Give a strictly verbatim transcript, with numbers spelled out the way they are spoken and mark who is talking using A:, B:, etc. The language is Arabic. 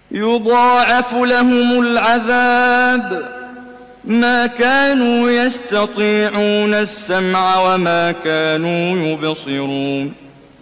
A: يضاعف لهم العذاب ما كانوا يستطيعون السمع وما كانوا يبصرون